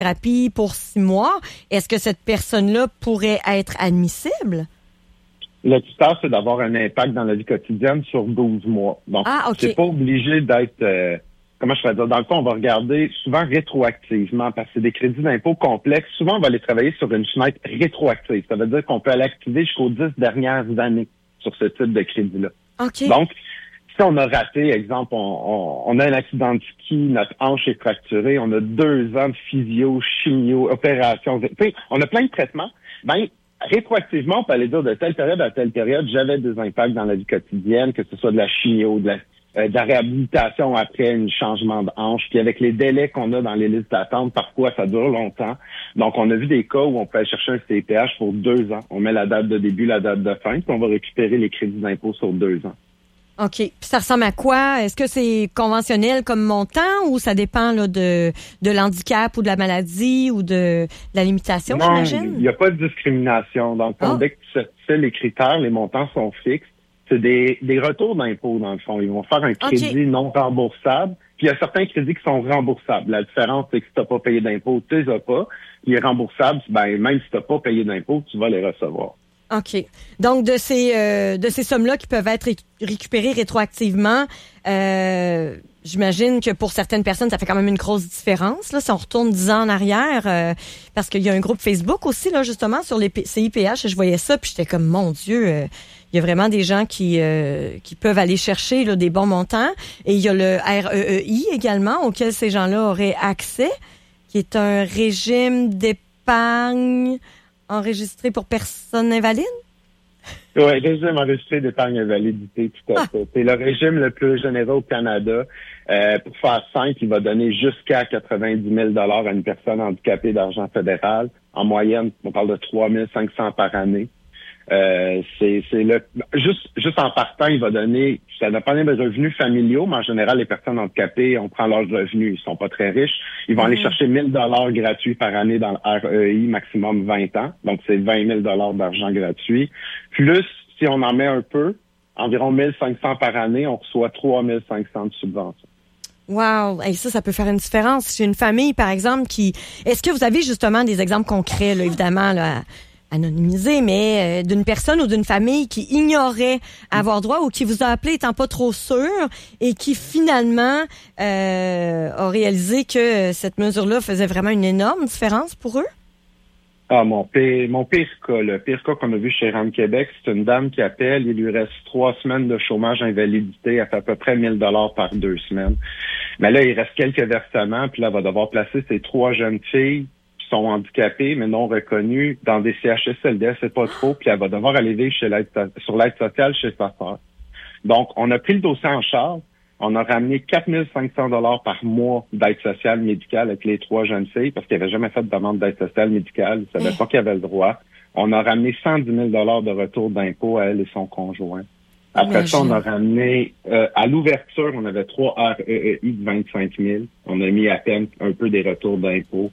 thérapie pour 6 mois. Est-ce que cette personne-là pourrait être admissible? Le critère, c'est d'avoir un impact dans la vie quotidienne sur 12 mois. Donc, c'est pas obligé d'être... comment je pourrais dire? Dans le fond, on va regarder souvent rétroactivement parce que c'est des crédits d'impôt complexes. Souvent, on va aller travailler sur une fenêtre rétroactive. Ça veut dire qu'on peut l'activer jusqu'aux 10 dernières années sur ce type de crédit-là. Okay. Donc, si on a raté, exemple, on a un accident de ski, notre hanche est fracturée, on a 2 ans de physio, chimio, opération, on a plein de traitements, rétroactivement, on peut aller dire de telle période à telle période, j'avais des impacts dans la vie quotidienne, que ce soit de la chimio, de la réhabilitation après un changement de hanche. Puis avec les délais qu'on a dans les listes d'attente, parfois ça dure longtemps. Donc, on a vu des cas où on peut aller chercher un CPH pour 2 ans. On met la date de début, la date de fin, puis on va récupérer les crédits d'impôt sur 2 ans. OK. Puis ça ressemble à quoi? Est-ce que c'est conventionnel comme montant ou ça dépend là, de l'handicap ou de la maladie ou de la limitation, j'imagine? Non, il n'y a pas de discrimination. Donc, dès que tu sais les critères, les montants sont fixes. C'est des retours d'impôts, dans le fond. Ils vont faire un crédit non remboursable. Puis, il y a certains crédits qui sont remboursables. La différence, c'est que si tu n'as pas payé d'impôts, tu les as pas. Les remboursables, même si tu n'as pas payé d'impôts, tu vas les recevoir. OK. Donc, de ces sommes-là qui peuvent être récupérées rétroactivement, j'imagine que pour certaines personnes, ça fait quand même une grosse différence, là, si on retourne 10 ans en arrière, parce qu'il y a un groupe Facebook aussi, là, justement, sur les CIPH, et je voyais ça, puis j'étais comme, mon Dieu, il y a vraiment des gens qui peuvent aller chercher là, des bons montants. Et il y a le REEI également, auquel ces gens-là auraient accès, qui est un régime d'épargne enregistré pour personnes invalides? Oui, régime enregistré d'épargne invalidité, tout à fait. C'est le régime le plus généreux au Canada. Pour faire simple, il va donner jusqu'à 90 000 $ à une personne handicapée d'argent fédéral. En moyenne, on parle de 3 500 par année. Juste en partant, il va donner, ça dépend des revenus familiaux, mais en général, les personnes handicapées, on prend leurs revenus, ils sont pas très riches. Ils vont aller chercher 1 000 $ gratuits par année dans le REI, maximum 20 ans. Donc, c'est 20 000 $ d'argent gratuit. Plus, si on en met un peu, environ 1 500 par année, on reçoit 3 500 de subventions. Wow! Et ça peut faire une différence. C'est une famille, par exemple, Est-ce que vous avez justement des exemples concrets, là, évidemment, là, anonymisé, mais d'une personne ou d'une famille qui ignorait avoir droit ou qui vous a appelé étant pas trop sûr et qui finalement a réalisé que cette mesure-là faisait vraiment une énorme différence pour eux? Mon pire cas, le pire cas qu'on a vu chez RAM Québec, c'est une dame qui appelle, il lui reste 3 semaines de chômage invalidité, elle fait à peu près 1 000 $ par 2 semaines. Mais là, il reste quelques versements, puis là, elle va devoir placer ses 3 jeunes filles sont handicapés, mais non reconnus, dans des CHSLD, c'est pas trop, puis elle va devoir aller vivre sur l'aide sociale chez sa sœur. Donc, on a pris le dossier en charge, on a ramené 4 500 $ par mois d'aide sociale médicale avec les 3 jeunes filles, parce qu'elles n'avaient jamais fait de demande d'aide sociale médicale, ils ne savaient pas qu'ils avaient le droit. On a ramené 110 000 $ de retour d'impôt à elle et son conjoint. Après ça, on a ramené, à l'ouverture, on avait 3 REEI de 25 000. On a mis à peine un peu des retours d'impôts.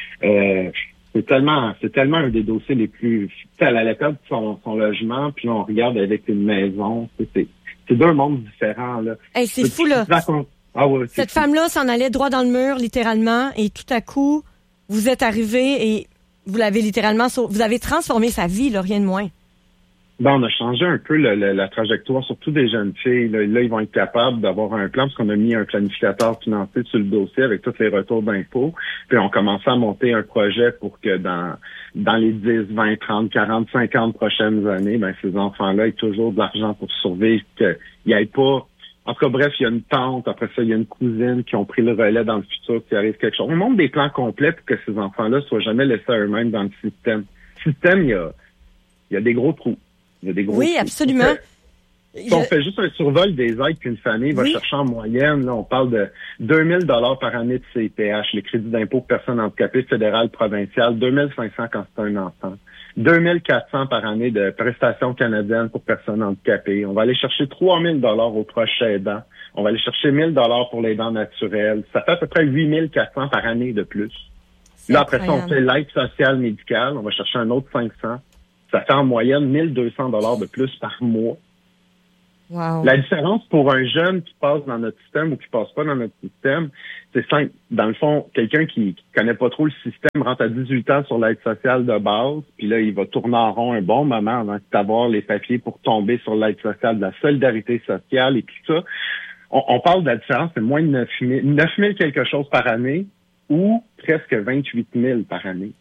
C'est tellement un des dossiers les plus, à la perte de son logement, puis on regarde avec une maison. C'est 2 mondes différents, là. Hey, c'est fou, là. Cette femme-là s'en allait droit dans le mur, littéralement, et tout à coup, vous êtes arrivé et vous l'avez littéralement, vous avez transformé sa vie, là, rien de moins. On a changé un peu la trajectoire, surtout des jeunes filles. Là, ils vont être capables d'avoir un plan parce qu'on a mis un planificateur financier sur le dossier avec tous les retours d'impôts. Puis on commençait à monter un projet pour que dans les 10, 20, 30, 40, 50 prochaines années, ces enfants-là aient toujours de l'argent pour survivre, qu'il n'y ait pas... En tout cas, bref, il y a une tante, après ça, il y a une cousine qui ont pris le relais dans le futur, qu'il arrive quelque chose. On monte des plans complets pour que ces enfants-là soient jamais laissés à eux-mêmes dans le système. Le système, il y a des gros trous. Oui, absolument. Si on fait juste un survol des aides qu'une famille va chercher en moyenne, là, on parle de 2 000 $ par année de CPH, les crédits d'impôt pour personnes handicapées fédéral, provincial, 2 500 quand c'est un enfant, 2 400 par année de prestations canadiennes pour personnes handicapées. On va aller chercher 3 000 $ aux proches aidants. On va aller chercher 1 000 $ pour les dents naturelles. Ça fait à peu près 8 400 par année de plus. Là, après ça, on fait l'aide sociale médicale. On va chercher un autre 500. Ça fait en moyenne 1 200 $ de plus par mois. Wow. La différence pour un jeune qui passe dans notre système ou qui passe pas dans notre système, c'est simple. Dans le fond, quelqu'un qui connaît pas trop le système rentre à 18 ans sur l'aide sociale de base, puis là, il va tourner en rond un bon moment avant d'avoir les papiers pour tomber sur l'aide sociale, de la solidarité sociale et tout ça. On parle de la différence, c'est moins de 9 000 quelque chose par année ou presque 28 000 par année.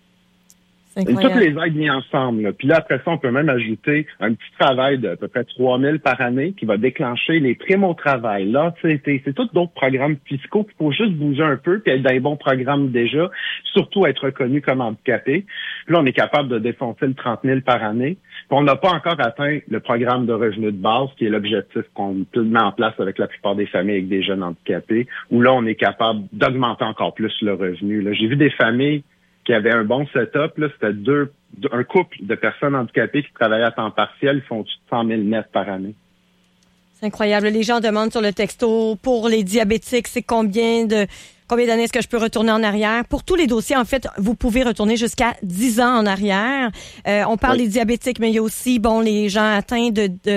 Toutes les aides mises ensemble. Là. Puis là, après ça, on peut même ajouter un petit travail de à peu près 3 000 par année qui va déclencher les primes au travail. Là, c'est tous d'autres programmes fiscaux qu'il faut juste bouger un peu puis être dans les bons programmes déjà, surtout être reconnu comme handicapé. Puis là, on est capable de défoncer le 30 000 par année. Puis on n'a pas encore atteint le programme de revenu de base, qui est l'objectif qu'on met en place avec la plupart des familles avec des jeunes handicapés, où là, on est capable d'augmenter encore plus le revenu. Là, j'ai vu des familles qui avait un bon setup, là, c'était un couple de personnes handicapées qui travaillaient à temps partiel, ils font 100 000 nets par année. C'est incroyable. Les gens demandent sur le texto, pour les diabétiques, c'est combien d'années est-ce que je peux retourner en arrière? Pour tous les dossiers, en fait, vous pouvez retourner jusqu'à 10 ans en arrière. On parle des diabétiques, mais il y a aussi, les gens atteints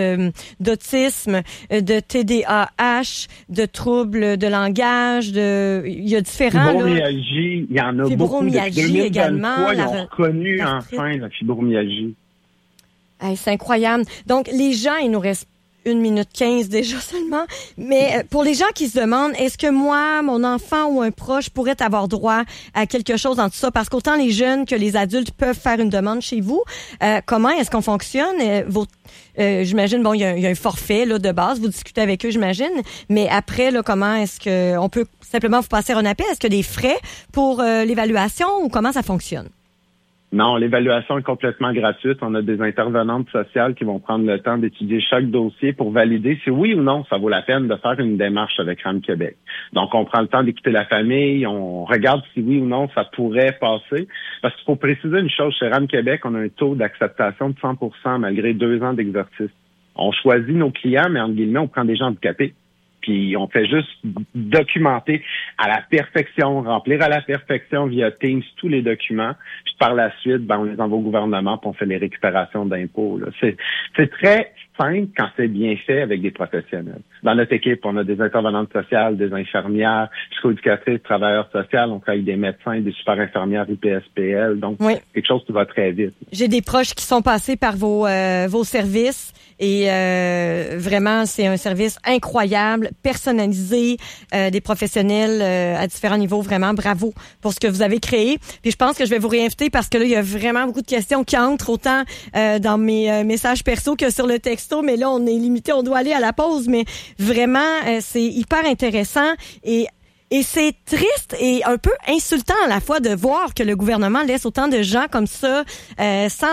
d'autisme, de TDAH, de troubles de langage, il y a différents, fibromyalgie, il y en a beaucoup. Fibromyalgie également. Ils ont reconnu enfin la fibromyalgie. Hey, c'est incroyable. Donc, les gens, il nous reste 1 minute 15 déjà seulement. Mais pour les gens qui se demandent, est-ce que moi, mon enfant ou un proche pourrait avoir droit à quelque chose dans tout ça? Parce qu'autant les jeunes que les adultes peuvent faire une demande chez vous. Comment est-ce qu'on fonctionne? J'imagine, il y a un forfait là de base. Vous discutez avec eux, j'imagine. Mais après, là, comment est-ce qu'on peut simplement vous passer un appel? Est-ce qu'il y a des frais pour l'évaluation ou comment ça fonctionne? Non, l'évaluation est complètement gratuite. On a des intervenantes sociales qui vont prendre le temps d'étudier chaque dossier pour valider si oui ou non ça vaut la peine de faire une démarche avec RAM Québec. Donc, on prend le temps d'écouter la famille, on regarde si oui ou non ça pourrait passer. Parce qu'il faut préciser une chose, chez RAM Québec, on a un taux d'acceptation de 100% malgré 2 ans d'exercice. On choisit nos clients, mais entre guillemets, on prend des gens handicapés. Puis on fait juste documenter à la perfection, remplir à la perfection via Teams tous les documents. Puis par la suite, on les envoie au gouvernement puis on fait les récupérations d'impôts. Là. C'est très simple quand c'est bien fait avec des professionnels. Dans notre équipe, on a des intervenantes sociales, des infirmières, psychoéducatrices, travailleurs sociaux, on travaille avec des médecins, des super infirmières IPSPL. Donc, quelque chose qui va très vite. J'ai des proches qui sont passés par vos services. Et vraiment, c'est un service incroyable, personnalisé, des professionnels à différents niveaux. Vraiment, bravo pour ce que vous avez créé. Puis je pense que je vais vous réinviter parce que là, il y a vraiment beaucoup de questions qui entrent autant dans mes messages perso que sur le texto. Mais là, on est limité, on doit aller à la pause. Mais vraiment, c'est hyper intéressant et c'est triste et un peu insultant à la fois de voir que le gouvernement laisse autant de gens comme ça sans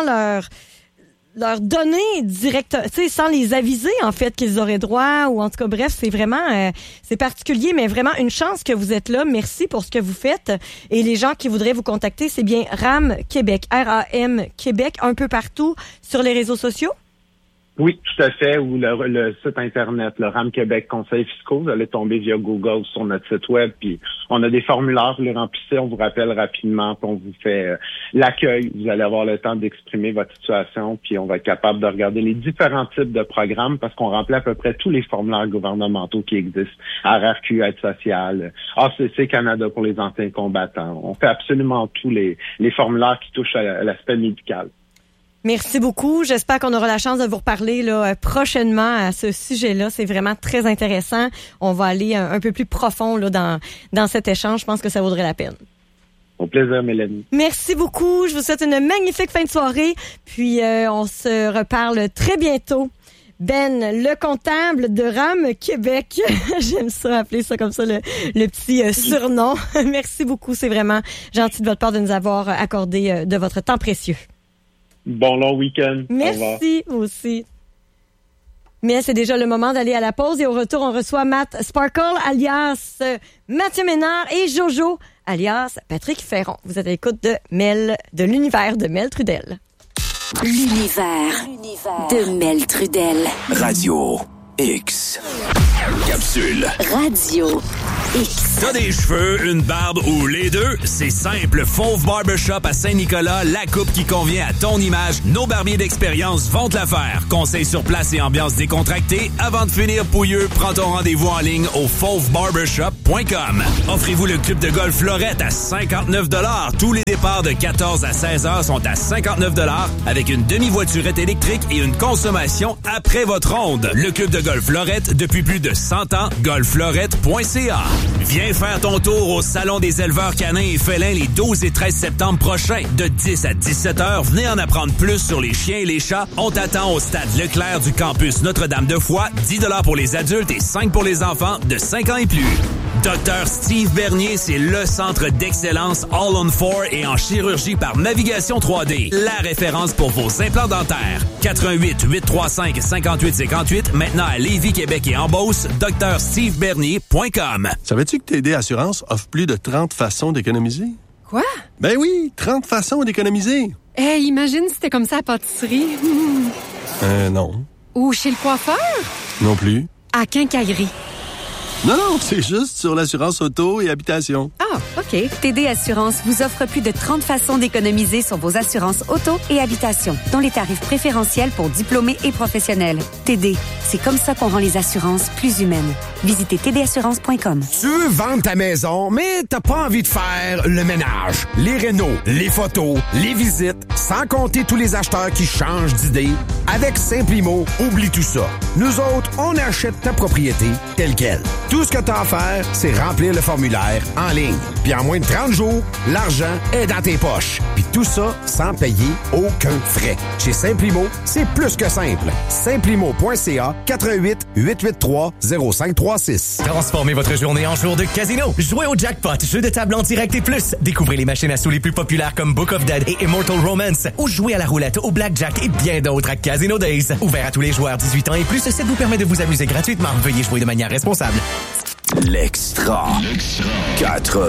leur donner direct, sans les aviser en fait qu'ils auraient droit ou en tout cas bref, c'est vraiment c'est particulier mais vraiment une chance que vous êtes là. Merci pour ce que vous faites et les gens qui voudraient vous contacter, c'est bien RAM Québec, RAM Québec un peu partout sur les réseaux sociaux. Oui, tout à fait. Ou le site Internet, le RAM Québec Conseils fiscaux, vous allez tomber via Google sur notre site web. Puis on a des formulaires, vous les remplissez, on vous rappelle rapidement, puis on vous fait l'accueil. Vous allez avoir le temps d'exprimer votre situation, puis on va être capable de regarder les différents types de programmes parce qu'on remplit à peu près tous les formulaires gouvernementaux qui existent. RRQ, Aide sociale, ACC Canada pour les anciens combattants. On fait absolument tous les formulaires qui touchent à l'aspect médical. Merci beaucoup. J'espère qu'on aura la chance de vous reparler là, prochainement à ce sujet-là. C'est vraiment très intéressant. On va aller un peu plus profond là, dans cet échange. Je pense que ça vaudrait la peine. Au plaisir, Mélanie. Merci beaucoup. Je vous souhaite une magnifique fin de soirée. Puis, on se reparle très bientôt. Ben, le comptable de RAM Québec. J'aime ça, appeler ça comme ça, le petit surnom. Merci beaucoup. C'est vraiment gentil de votre part de nous avoir accordé de votre temps précieux. Bon long week-end. Merci, vous aussi. Mais c'est déjà le moment d'aller à la pause et au retour, on reçoit Matt Sparkle, alias Mathieu Ménard et Jojo, alias Patrick Ferron. Vous êtes à l'écoute de l'univers de Mel Trudel. L'univers de Mel Trudel. Radio X. Capsule. Radio X. T'as des cheveux, une barbe ou les deux? C'est simple. Fauve Barbershop à Saint-Nicolas, la coupe qui convient à ton image. Nos barbiers d'expérience vont te la faire. Conseils sur place et ambiance décontractée. Avant de finir pouilleux, prends ton rendez-vous en ligne au fauvebarbershop.com. Offrez-vous le club de golf Lorette à 59 $. Tous les départs de 14 à 16 heures sont à 59 $ avec une demi-voiturette électrique et une consommation après votre ronde. Le club de golf Lorette depuis plus de 100 ans. golflorette.ca. Viens faire ton tour au Salon des éleveurs canins et félins les 12 et 13 septembre prochains. De 10 à 17 heures, venez en apprendre plus sur les chiens et les chats. On t'attend au stade Leclerc du campus Notre-Dame-de-Foix. 10 $ pour les adultes et 5 pour les enfants de 5 ans et plus. Dr Steve Bernier, c'est le centre d'excellence All-on-4 et en chirurgie par navigation 3D. La référence pour vos implants dentaires. 88 835 58 58. Maintenant à Lévis, Québec et en Beauce. drstevebernier.com. Savais-tu que TD Assurance offre plus de 30 façons d'économiser? Quoi? Ben oui, 30 façons d'économiser. Hey, imagine si c'était comme ça à la pâtisserie. Non. Ou chez le coiffeur? Non plus. À Quincaillerie. Non, c'est juste sur l'assurance auto et habitation. Ah, OK. TD Assurance vous offre plus de 30 façons d'économiser sur vos assurances auto et habitation, dont les tarifs préférentiels pour diplômés et professionnels. TD, c'est comme ça qu'on rend les assurances plus humaines. Visitez tdassurance.com. Tu veux vendre ta maison, mais t'as pas envie de faire le ménage, les rénaux, les photos, les visites, sans compter tous les acheteurs qui changent d'idée. Avec Simplimo, oublie tout ça. Nous autres, on achète ta propriété telle quelle. Tout ce que t'as à faire, c'est remplir le formulaire en ligne. Puis en moins de 30 jours, l'argent est dans tes poches. Puis tout ça sans payer aucun frais. Chez Simplimo, c'est plus que simple. Simplimo.ca 88 883 0536. Transformez votre journée en jour de casino. Jouez au jackpot, jeu de table en direct et plus. Découvrez les machines à sous les plus populaires comme Book of Dead et Immortal Romance. Ou jouez à la roulette, au blackjack et bien d'autres à Casino Days. Ouvert à tous les joueurs 18 ans et plus, ça vous permet de vous amuser gratuitement. Veuillez jouer de manière responsable. L'extra. 80.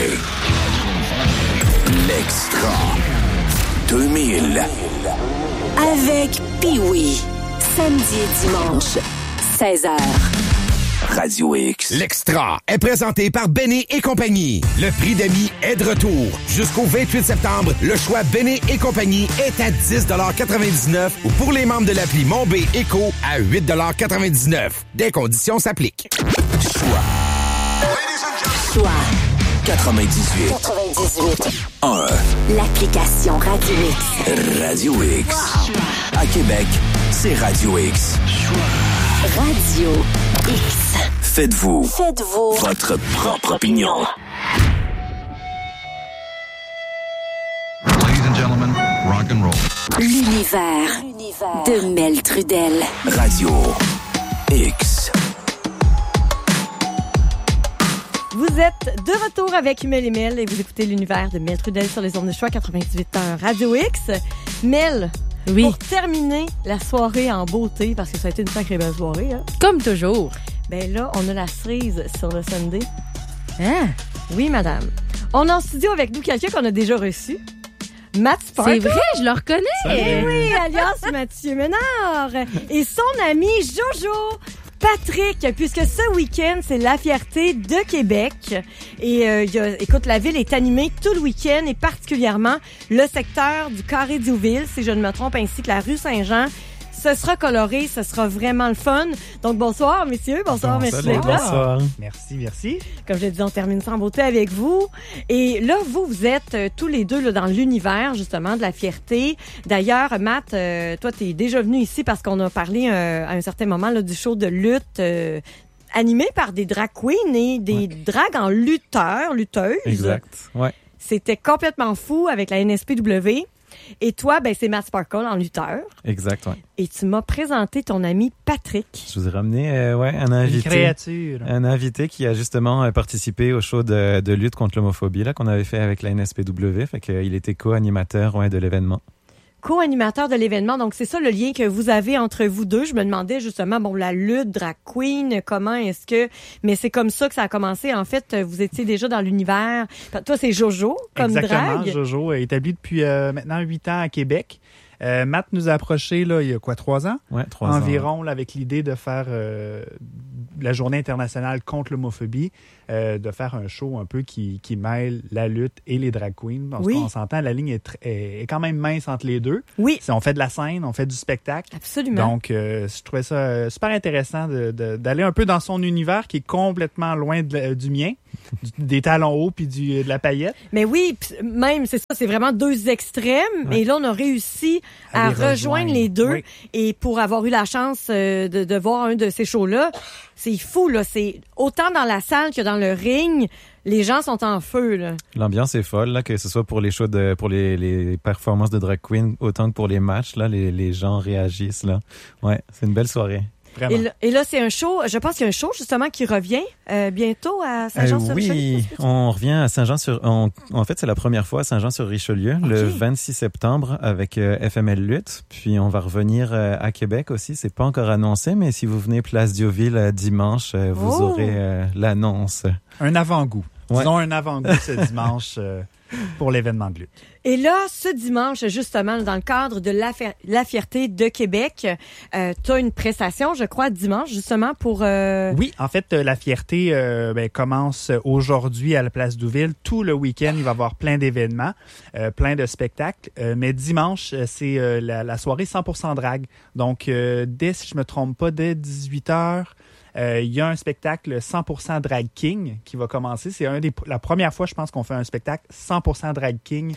L'extra. 2000. Avec Pee-Wee. Samedi et dimanche, 16h. Radio X. L'Extra est présenté par Béné et compagnie. Le prix d'amis est de retour. Jusqu'au 28 septembre, le choix Béné et compagnie est à 10,99 $ ou pour les membres de l'appli Mon B Éco à 8,99 $. Des conditions s'appliquent. Choix 98. 1. L'application Radio X. Radio X. À Québec, c'est Radio X. Radio X. Faites-vous votre propre opinion. Ladies and gentlemen, rock and roll. L'univers de Mel Trudel. Radio X. Vous êtes de retour avec Mel et Mel et vous écoutez l'univers de Mel Trudel sur les ondes de choix 98.1 Radio X. Mel, Oui. pour terminer la soirée en beauté, parce que ça a été une sacrée belle soirée, hein? Comme toujours. Ben là, on a la cerise sur le Sunday. Hein? Oui, madame. On a en studio avec nous quelqu'un qu'on a déjà reçu. Matt Sparkle. C'est vrai, je le reconnais. Oui, alias Mathieu Ménard. Et son ami Jojo. Patrick, puisque ce week-end, c'est la fierté de Québec. Et écoute, la ville est animée tout le week-end et particulièrement le secteur du Carré-Diouville, si je ne me trompe, ainsi que la rue Saint-Jean. Ce sera coloré, ce sera vraiment le fun. Donc, bonsoir, messieurs. Bonsoir, merci d'être là. Bonsoir. Merci. Comme je l'ai dit, on termine ça en beauté avec vous. Et là, vous êtes tous les deux là, dans l'univers, justement, de la fierté. D'ailleurs, Matt, toi, t'es déjà venu ici parce qu'on a parlé à un certain moment là, du show de lutte animé par des drag queens et des drags en lutteuses. Exact, ouais. C'était complètement fou avec la NSPW. Et toi, ben c'est Matt Sparkle en lutteur. Exact, ouais. Et tu m'as présenté ton ami Patrick. Je vous ai ramené un invité. Une créature. Un invité qui a justement participé au show de lutte contre l'homophobie là qu'on avait fait avec la NSPW. Fait qu'il était co-animateur de l'événement. Co-animateur de l'événement. Donc, c'est ça le lien que vous avez entre vous deux. Je me demandais justement, bon, la lutte, drag queen, comment est-ce que... Mais c'est comme ça que ça a commencé. En fait, vous étiez déjà dans l'univers. Toi, c'est Jojo, comme Exactement, drag. Jojo, établi depuis maintenant 8 ans à Québec. Matt nous a approché là, il y a 3 ans? Ouais, 3 ans. Environ, là, avec l'idée de faire la journée internationale contre l'homophobie, de faire un show un peu qui mêle la lutte et les drag queens. Parce qu'on s'entend, la ligne est quand même mince entre les deux. Oui. On fait de la scène, on fait du spectacle. Absolument. Donc, je trouvais ça super intéressant d'aller un peu dans son univers qui est complètement loin du mien, des talons hauts puis de la paillette. Mais oui, même, c'est ça, c'est vraiment 2 extrêmes. Ouais. Et là, on a réussi à rejoindre les deux. Oui. Et pour avoir eu la chance de voir un de ces shows-là, c'est fou, là. C'est autant dans la salle que dans le ring. Les gens sont en feu, là. L'ambiance est folle, là, que ce soit pour les shows pour les performances de drag queen, autant que pour les matchs, là, les gens réagissent, là. Ouais, c'est une belle soirée. Et là, c'est un show, je pense qu'il y a un show justement qui revient bientôt à Saint-Jean-sur-Richelieu. Oui, on revient à Saint-Jean-sur... En fait, c'est la première fois à Saint-Jean-sur-Richelieu, le 26 septembre avec FML Lutte. Puis on va revenir à Québec aussi, c'est pas encore annoncé, mais si vous venez Place Diouville dimanche, vous aurez l'annonce. Un avant-goût. Ouais. Disons un avant-goût ce dimanche pour l'événement de lutte. Et là, ce dimanche, justement, dans le cadre de la Fierté de Québec, tu as une prestation, je crois, dimanche, justement, pour... Oui, en fait, la Fierté commence aujourd'hui à la Place Diouville. Tout le week-end, il va y avoir plein d'événements, plein de spectacles. Mais dimanche, c'est la soirée 100% drag. Donc, si je me trompe pas, dès 18h, il y a un spectacle 100% Drag King qui va commencer. C'est la première fois, je pense, qu'on fait un spectacle 100% Drag King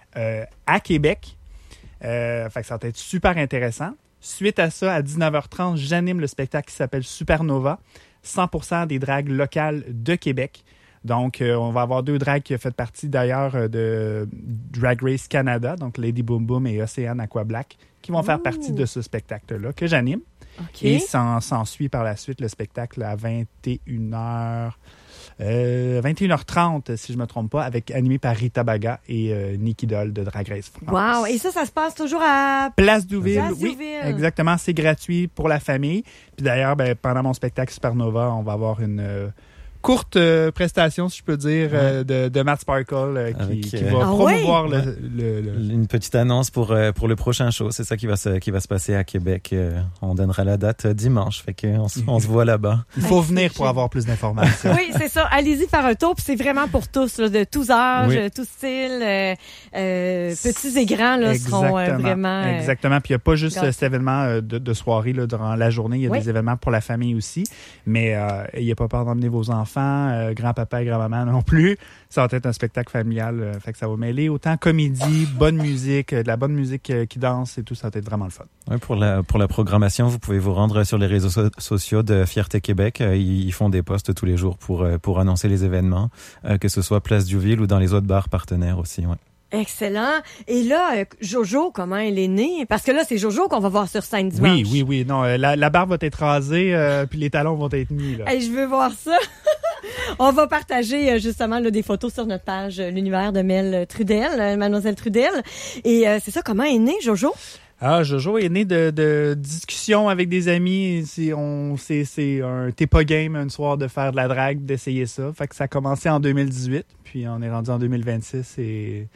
à Québec. Fait que ça va être super intéressant. Suite à ça, à 19h30, j'anime le spectacle qui s'appelle Supernova, 100% des drags locales de Québec. Donc, on va avoir 2 drags qui ont fait partie d'ailleurs de Drag Race Canada, donc Lady Boom Boom et Océane Aqua Black, qui vont faire partie de ce spectacle-là que j'anime. Okay. Et s'ensuit par la suite le spectacle à 21h30, si je ne me trompe pas, animé par Rita Baga et Nikki Doll de Drag Race France. Wow! Et ça se passe toujours à Place Diouville. Oui, exactement. C'est gratuit pour la famille. Puis d'ailleurs, pendant mon spectacle Supernova, on va avoir une courte prestation, si je peux dire, de Matt Sparkle qui va promouvoir une petite annonce pour le prochain show. C'est ça qui va se passer à Québec. On donnera la date dimanche. Fait qu'on on se voit là-bas. Il faut venir pour avoir plus d'informations. Oui, c'est ça. Allez-y faire un tour. Puis c'est vraiment pour tous, là, de tous âges, tous styles. Petits et grands là, seront vraiment... Exactement. Puis il n'y a pas juste cet événement de soirée là, durant la journée. Il y a des événements pour la famille aussi. Mais il n'y a pas peur d'emmener vos enfants. Grand-papa et grand-maman non plus. Ça va être un spectacle familial. Fait que ça va mêler autant comédie, bonne musique, de la bonne musique qui danse et tout. Ça va être vraiment le fun. Oui, pour la programmation, vous pouvez vous rendre sur les réseaux sociaux de Fierté Québec. Ils font des posts tous les jours pour annoncer les événements, que ce soit Place Diouville ou dans les autres bars partenaires aussi. Ouais. Excellent. Et là, Jojo, comment elle est née? Parce que là, c'est Jojo qu'on va voir sur scène dimanche. Oui. Non, la barbe va être rasée, puis les talons vont être mis. Là. Hey, je veux voir ça. On va partager justement là, des photos sur notre page L'Univers de Mel Trudel, Mademoiselle Trudel. Et c'est ça, comment est née Jojo? Ah, Jojo est né de discussions avec des amis. C'est un t'es pas game un soir de faire de la drague, d'essayer ça. Fait que ça a commencé en 2018, puis on est rendu en 2026 et...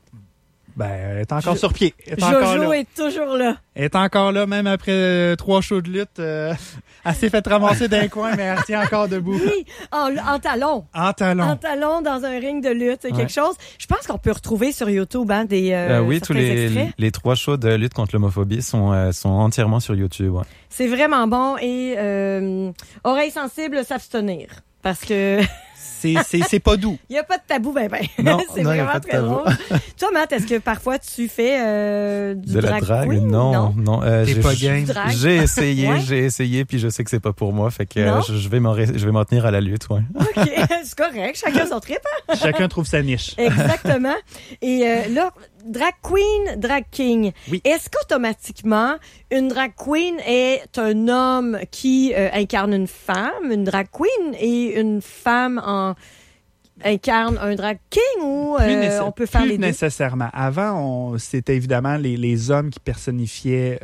elle est encore sur pied. Jojo est toujours là. Elle est encore là, même après 3 shows de lutte. Elle s'est fait ramasser d'un coin, mais elle tient encore debout. Oui, en talons. En talons dans un ring de lutte, c'est quelque chose. Je pense qu'on peut retrouver sur YouTube des oui, tous les 3 shows de lutte contre l'homophobie sont entièrement sur YouTube. Ouais. C'est vraiment bon et oreilles sensibles s'abstenir. Parce que... C'est pas doux. Il n'y a pas de tabou, Non, c'est vraiment très drôle. Toi, Matt, est-ce que parfois tu fais de la drague? Non. T'es pas game. J'ai essayé, puis je sais que c'est pas pour moi, fait que je vais m'en tenir à la lutte, ouais. OK, c'est correct. Chacun son trip, hein? Chacun trouve sa niche. Exactement. Et là, drag queen, drag king. Oui. Est-ce qu'automatiquement, une drag queen est un homme qui incarne une femme, une drag queen, et une femme incarne un drag king ou on peut faire les deux? Plus nécessairement. Avant, c'était évidemment les hommes qui personnifiaient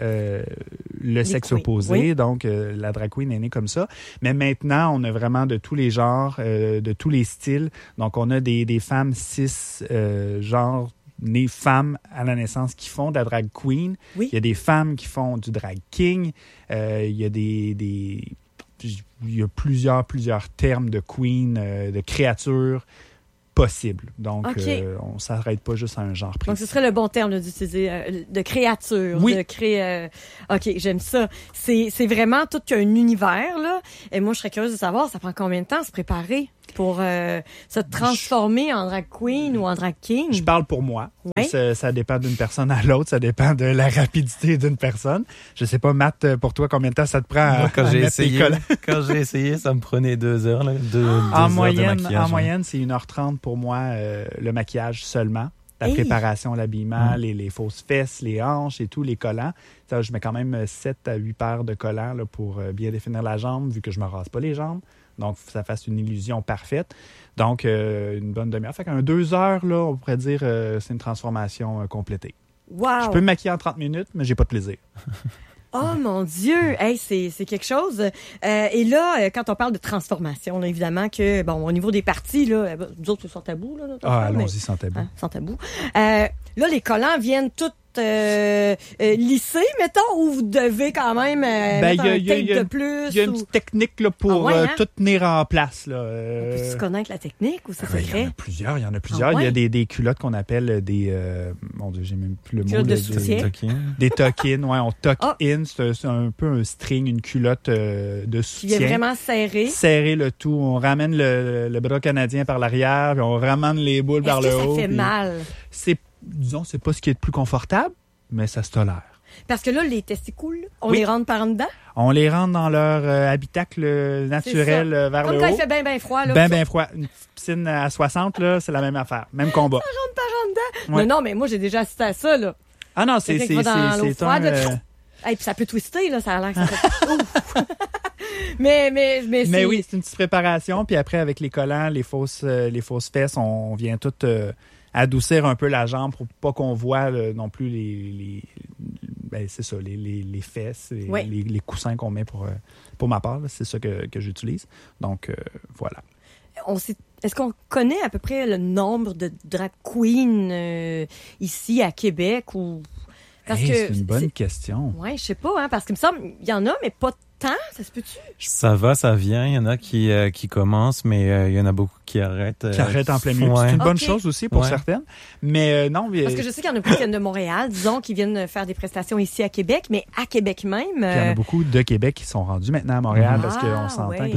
le sexe opposé. Oui. Donc, la drag queen est née comme ça. Mais maintenant, on a vraiment de tous les genres, de tous les styles. Donc, on a des femmes cis, genre nées femmes à la naissance qui font de la drag queen. Oui. Il y a des femmes qui font du drag king. Il y a il y a plusieurs termes de queen, de créatures possibles. Donc, on ne s'arrête pas juste à un genre précis. Donc, ce serait le bon terme là, d'utiliser de créature. Oui. De créer. OK, j'aime ça. C'est vraiment tout qu'un univers, là. Et moi, je serais curieuse de savoir, ça prend combien de temps à se préparer pour se transformer en drag queen ou en drag king? Je parle pour moi. Oui. Ça dépend d'une personne à l'autre. Ça dépend de la rapidité d'une personne. Je sais pas, Matt, pour toi, combien de temps ça te prend à Quand j'ai mettre tes essayé, collants? ça me prenait 2 heures. Là, deux En heures de moyenne, maquillage, c'est 1h30 pour moi, le maquillage seulement. La préparation, l'habillement, les fausses fesses, les hanches et tout, les collants. Ça, je mets quand même 7 à 8 paires de collants là, pour bien définir la jambe, vu que je me rase pas les jambes. Donc, ça fasse une illusion parfaite. Donc, une bonne demi-heure. Fait qu'un 2 heures, là, on pourrait dire, c'est une transformation complétée. Wow! Je peux me maquiller en 30 minutes, mais j'ai pas de plaisir. Oh mon Dieu! Hey, c'est quelque chose. Et là, quand on parle de transformation, là, évidemment que, bon, au niveau des parties, là, nous autres, c'est sans tabou. Là, allons-y, sans tabou. Sans tabou. Là, les collants viennent tous lissés, mettons, ou vous devez quand même mettre un tape de plus? Il y a une petite technique là, pour tout tenir en place. Là. Peux-tu connaître la technique ou c'est secret? Il y en a plusieurs. Il y a des culottes qu'on appelle des... mon Dieu, j'ai même plus le mot. Des tuck-in. Ouais, on tuck-in. C'est un peu un string, une culotte de soutien. Qui est vraiment serré. Serré le tout. On ramène le bras canadien par l'arrière, puis on ramène les boules par le haut. Ça fait mal? Disons, c'est pas ce qui est le plus confortable, mais ça se tolère. Parce que là, les testicules, on les rentre par en dedans? On les rentre dans leur habitacle naturel vers le haut. Comme quand il fait bien froid. Bien froid. Une piscine à 60, là, c'est la même affaire. Même combat. Ça rentre par en dedans? Ouais. Non, mais moi, j'ai déjà assisté à ça, là. Ah non, c'est Hey, puis ça peut twister, là, ça a l'air que ça fait... mais oui, c'est une petite préparation. Puis après, avec les collants, les fausses fesses, on vient tout adoucir un peu la jambe pour pas qu'on voit non plus les fesses, les coussins qu'on met pour ma part. C'est ça que j'utilise. Donc, voilà. Est-ce qu'on connaît à peu près le nombre de drag queens ici à Québec ou... C'est une bonne question. Oui, je sais pas, hein, parce qu'il me semble il y en a, mais pas tant, ça se peut-tu? Ça va, ça vient. Il y en a qui commencent, mais il y en a beaucoup qui arrêtent. Qui arrêtent en plein milieu. C'est une bonne chose aussi pour certaines. Mais non. Parce que je sais qu'il y en a beaucoup qui viennent de Montréal, disons, qui viennent faire des prestations ici à Québec, mais à Québec même. Il y en a beaucoup de Québec qui sont rendus maintenant à Montréal parce qu'on s'entend que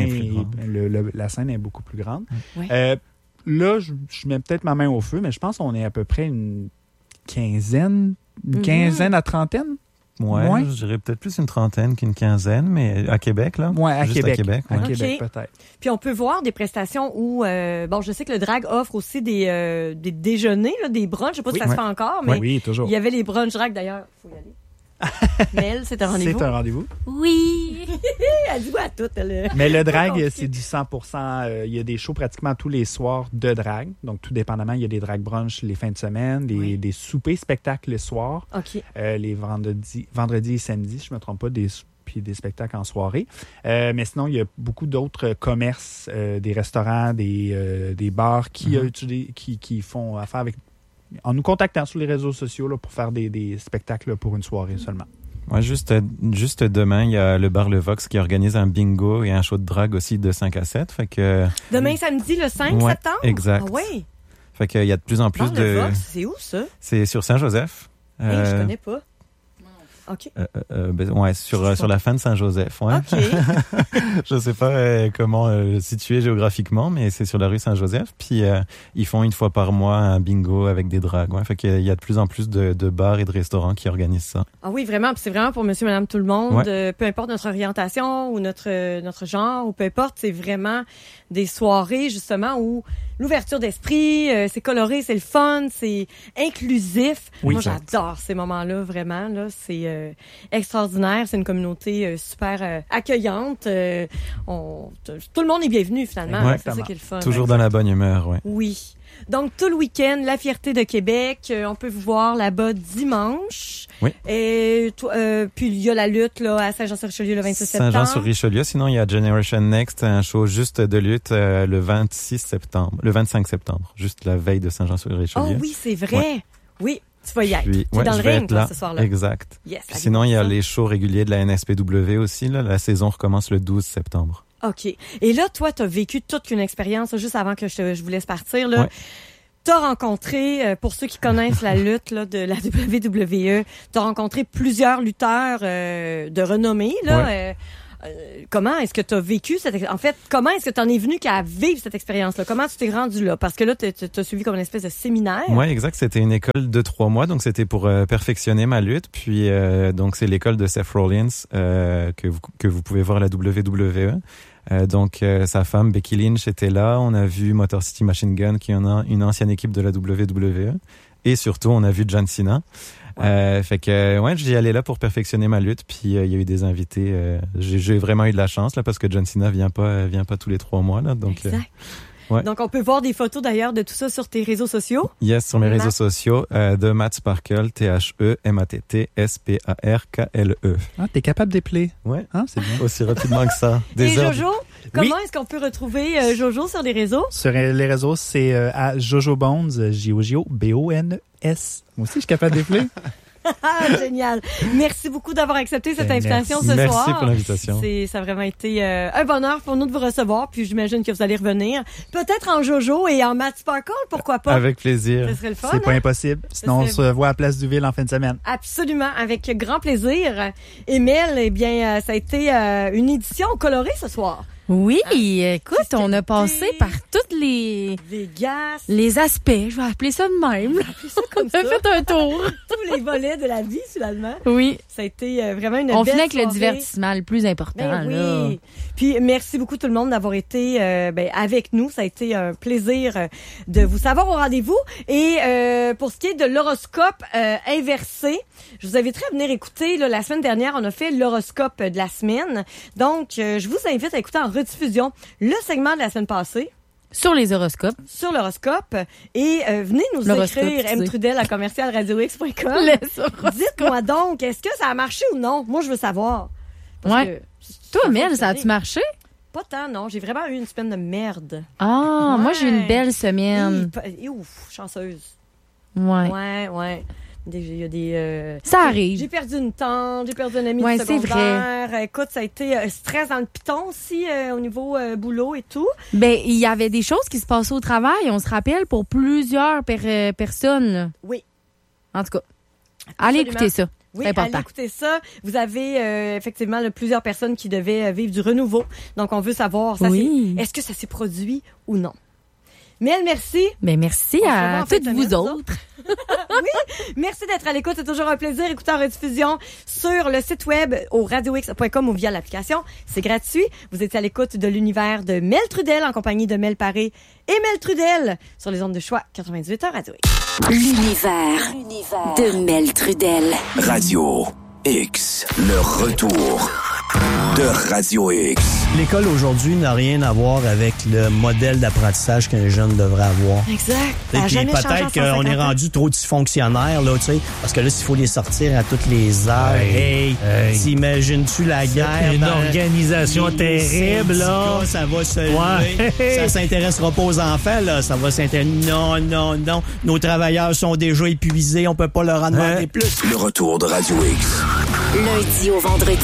la scène est beaucoup plus grande. Là, je mets peut-être ma main au feu, mais je pense qu'on est à peu près une quinzaine à trentaine. Ouais, je dirais peut-être plus une trentaine qu'une quinzaine, mais à Québec, là. Ouais, à Québec. À Québec, peut-être. Puis on peut voir des prestations où, je sais que le drag offre aussi des déjeuners, là, des brunchs. Je sais pas si ça se fait encore, mais oui, toujours. Il y avait les brunchs drag d'ailleurs. Faut y aller. Mel, c'est un rendez-vous. C'est un rendez-vous? Oui! Elle dit à tout. Mais le drag, c'est du 100%. Il y a des shows pratiquement tous les soirs de drag. Donc, tout dépendamment, il y a des drag brunch les fins de semaine, des soupers spectacles les soirs. OK. Les vendredis et samedis, je ne me trompe pas, puis des spectacles en soirée. Mais sinon, il y a beaucoup d'autres commerces, des restaurants, des bars qui font affaire avec... En nous contactant sur les réseaux sociaux là, pour faire des spectacles là, pour une soirée seulement. Ouais, juste demain, il y a le bar Le Vox qui organise un bingo et un show de drague aussi de 5 à 7. Fait que, demain, samedi, le 5 septembre? Exact. Ah oui? Fait qu'il y a de plus en plus bar Le Vox, c'est où ça? C'est sur Saint-Joseph. Je connais pas. OK. Sur la fin de Saint-Joseph. Ouais. OK. Je sais pas comment situer géographiquement, mais c'est sur la rue Saint-Joseph. Puis ils font une fois par mois un bingo avec des dragues. Ouais. Fait qu'il y a de plus en plus de bars et de restaurants qui organisent ça. Ah oui, vraiment. Puis c'est vraiment pour monsieur, madame, tout le monde. Peu importe notre orientation ou notre genre, ou peu importe, c'est vraiment des soirées justement où l'ouverture d'esprit, c'est coloré, c'est le fun, c'est inclusif. Oui, moi, j'adore ces moments-là, vraiment. Là, c'est extraordinaire. C'est une communauté super accueillante. Tout le monde est bienvenu, finalement. Ouais, c'est ça qui est le fun. Toujours dans la bonne humeur, ouais. Oui. Donc, tout le week-end, la Fierté de Québec, on peut vous voir là-bas dimanche. Oui. Et puis, il y a la lutte là à Saint-Jean-sur-Richelieu le 26 septembre. Saint-Jean-sur-Richelieu. Sinon, il y a Generation Next, un show juste de lutte le 25 septembre, juste la veille de Saint-Jean-sur-Richelieu. Oh oui, c'est vrai. Ouais. Oui, tu vas y être. Puis, tu es dans le ring, toi, ce soir-là. Exact. Yes, puis sinon, il y a les shows réguliers de la NSPW aussi. Là. La saison recommence le 12 septembre. OK. Et là, toi, tu as vécu toute une expérience, juste avant que je vous laisse partir. Là. Ouais. Tu as rencontré, pour ceux qui connaissent la lutte là, de la WWE, tu as rencontré plusieurs lutteurs de renommée. Là. Ouais. Comment est-ce que tu as vécu comment est-ce que tu en es venu qu'à vivre cette expérience-là? Comment tu t'es rendu là? Parce que là, tu as suivi comme une espèce de séminaire. Oui, exact. C'était une école de 3 mois, donc c'était pour perfectionner ma lutte. Puis, donc, c'est l'école de Seth Rollins que vous pouvez voir à la WWE. Donc, sa femme, Becky Lynch, était là. On a vu Motor City Machine Gun, qui est une ancienne équipe de la WWE. Et surtout, on a vu John Cena. Fait que j'y allais là pour perfectionner ma lutte, puis il y a eu des invités. J'ai vraiment eu de la chance là parce que John Cena vient pas tous les 3 mois là, donc. Exact. Donc on peut voir des photos d'ailleurs de tout ça sur tes réseaux sociaux. Yes, sur mes réseaux sociaux de Matt Sparkle, THEMATT-SPARKLE. Ah, t'es capable d'épeler. Ouais. Ah, c'est bien. Aussi rapidement que ça. Et Jojo, comment est-ce qu'on peut retrouver Jojo sur les réseaux? Sur les réseaux, c'est à Jojo Bones, J-O-J-O-B-O-N-S. Moi aussi, je suis capable d'épeler. Génial. Merci beaucoup d'avoir accepté cette invitation ce soir. Merci pour l'invitation. Ça a vraiment été un bonheur pour nous de vous recevoir. Puis j'imagine que vous allez revenir. Peut-être en Jojo et en Matt Sparkle, pourquoi pas? Avec plaisir. Ce serait le fun. C'est pas impossible. Sinon, on se voit à Place du Ville en fin de semaine. Absolument, avec grand plaisir. Émile, eh bien, ça a été une édition colorée ce soir. Oui, écoute, on a passé par toutes les gasses, les aspects, je vais appeler ça de même. On a fait un tour. Tous les volets de la vie, finalement. Oui. Ça a été vraiment une On belle finit avec soirée. le divertissement le plus important. Ben oui. Là. Puis merci beaucoup tout le monde d'avoir été avec nous. Ça a été un plaisir de vous savoir au rendez-vous. Et pour ce qui est de l'horoscope inversé, je vous inviterai à venir écouter. Là, la semaine dernière, on a fait l'horoscope de la semaine. Donc, je vous invite à écouter en rediffusion le segment de la semaine passée. Sur les horoscopes. Sur l'horoscope. Et venez nous écrire mtrudel@commercialradiox.com. Dites-moi donc, est-ce que ça a marché ou non? Moi, je veux savoir. Ouais. Toi, Mel, ça a-tu marché? Pas tant, non. J'ai vraiment eu une semaine de merde. Ah, moi, j'ai eu une belle semaine. Et ouf, chanceuse. Ouais. Ouais. Il y a des... ça arrive. J'ai perdu une tante, j'ai perdu un ami de c'est secondaire. vrai. Écoute, ça a été stress dans le piton aussi au niveau boulot et tout. Ben, il y avait des choses qui se passaient au travail, on se rappelle, pour plusieurs personnes. Oui. En tout cas, allez écouter ça. Oui, c'est important. allez écouter ça. Vous avez effectivement plusieurs personnes qui devaient vivre du renouveau. Donc, on veut savoir, est-ce que ça s'est produit ou non? Mel, merci. Ben, merci à toutes vous autres. Oui, merci d'être à l'écoute. C'est toujours un plaisir. Écoutez en rediffusion sur le site web au radiox.com ou via l'application. C'est gratuit. Vous êtes à l'écoute de l'univers de Mel Trudel en compagnie de Mel Paré et Mel Trudel sur les ondes de choix 98.1 Radio X. L'univers de Mel Trudel. Radio X, le retour de Radio X. L'école aujourd'hui n'a rien à voir avec le modèle d'apprentissage qu'un jeune devrait avoir. Exact. Peut-être qu'on est rendu trop dysfonctionnaire, là, tu sais, parce que là, s'il faut les sortir à toutes les heures, t'imagines-tu la guerre? Une organisation terrible, là. Ça va se lever. Ça s'intéressera pas aux enfants, là. Ça va s'intéresser. Non. Nos travailleurs sont déjà épuisés. On peut pas leur en demander plus. Le retour de Radio X. Lundi au vendredi,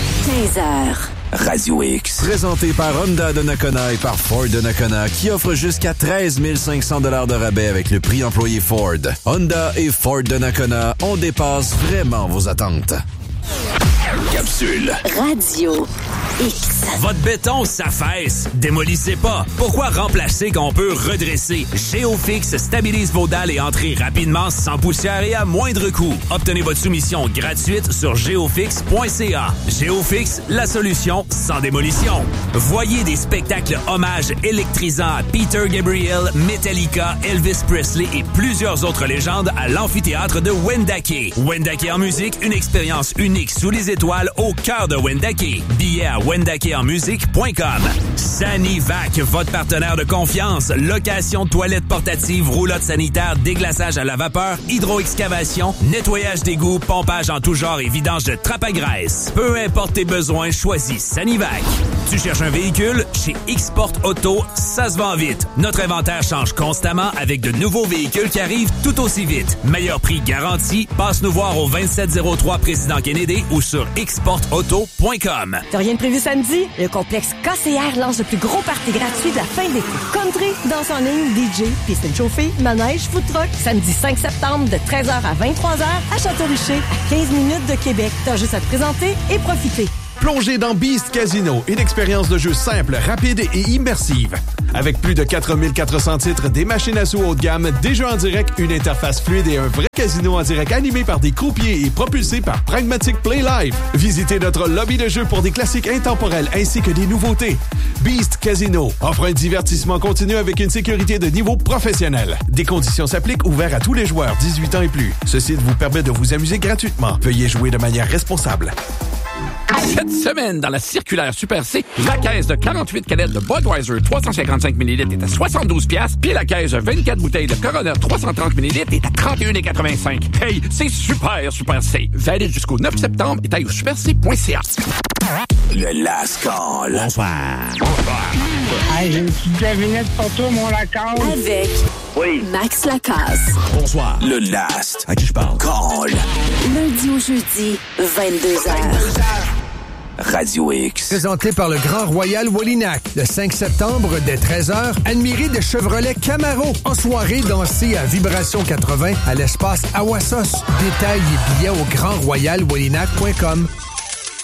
15h. Radio X. Présenté par Honda de Nakona et par Ford de Nakona, qui offre jusqu'à 13 500 $ de rabais avec le prix employé Ford. Honda et Ford de Nakona, on dépasse vraiment vos attentes. Capsule. Radio X. Votre béton s'affaisse. Démolissez pas. Pourquoi remplacer quand on peut redresser? GeoFix stabilise vos dalles et entrées rapidement, sans poussière et à moindre coût. Obtenez votre soumission gratuite sur geofix.ca. GeoFix, la solution sans démolition. Voyez des spectacles hommages électrisants à Peter Gabriel, Metallica, Elvis Presley et plusieurs autres légendes à l'amphithéâtre de Wendake. Wendake en musique, une expérience unique sous les étoiles au cœur de Wendake. Billets à wendakeenmusique.com. Sanivac, votre partenaire de confiance. Location de toilettes portatives, roulotte sanitaire, déglaçage à la vapeur, hydro-excavation, nettoyage d'égouts, pompage en tout genre et vidange de trappe à graisse. Peu importe tes besoins, choisis Sanivac. Tu cherches un véhicule? Chez Xport Auto, ça se vend vite. Notre inventaire change constamment avec de nouveaux véhicules qui arrivent tout aussi vite. Meilleur prix garanti. Passe nous voir au 2703 Président Kennedy ou sur xportauto.com. T'as rien de prévu samedi? Le complexe KCR lance le plus gros party gratuit de la fin de l'été. Country, danse en ligne, DJ, piscine chauffée, manège, food truck. Samedi 5 septembre de 13h à 23h à Château-Richer, à 15 minutes de Québec. T'as juste à te présenter et profiter. Plongez dans Beast Casino, une expérience de jeu simple, rapide et immersive. Avec plus de 4400 titres, des machines à sous haut de gamme, des jeux en direct, une interface fluide et un vrai casino en direct animé par des croupiers et propulsé par Pragmatic Play Live. Visitez notre lobby de jeu pour des classiques intemporels ainsi que des nouveautés. Beast Casino offre un divertissement continu avec une sécurité de niveau professionnel. Des conditions s'appliquent, ouverts à tous les joueurs 18 ans et plus. Ce site vous permet de vous amuser gratuitement. Veuillez jouer de manière responsable. Cette semaine, dans la circulaire Super C, la caisse de 48 canettes de Budweiser 355 ml est à 72$, puis la caisse de 24 bouteilles de Corona 330 ml est à 31,85$. Hey, c'est super C. Valide jusqu'au 9 septembre et taille au superc.ca. Le Last Call. Bonsoir. Hey, j'ai une petite devinette pour toi, mon Lacasse. Avec Max Lacasse. Bonsoir. Le Last. À qui je parle? Call. Lundi au jeudi, 22h. Radio X. Présenté par le Grand Royal Wallinac. Le 5 septembre, dès 13h, admirez des Chevrolet Camaro. En soirée, dansez à Vibration 80 à l'espace Awassos. Détails et billets au grandroyalwallinac.com.